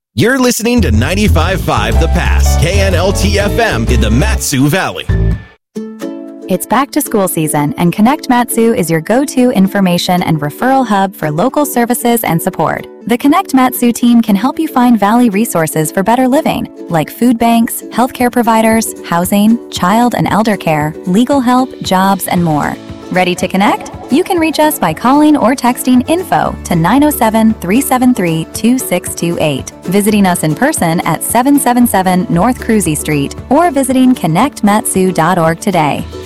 You're listening to 95.5 The Pass, KNLT-FM in the Mat-Su Valley. It's back to school season, and Connect Mat-Su is your go-to information and referral hub for local services and support. The Connect Mat-Su team can help you find Valley resources for better living, like food banks, healthcare providers, housing, child and elder care, legal help, jobs, and more. Ready to connect? You can reach us by calling or texting info to 907-373-2628, visiting us in person at 777 North Cruzy Street, or visiting connectmatsu.org today.